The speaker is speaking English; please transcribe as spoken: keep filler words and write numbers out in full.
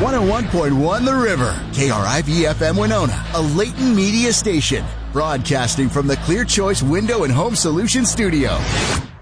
one oh one point one The River, K R I V F M Winona, a Leighton Media station, broadcasting from the Clear Choice Window and Home Solutions studio.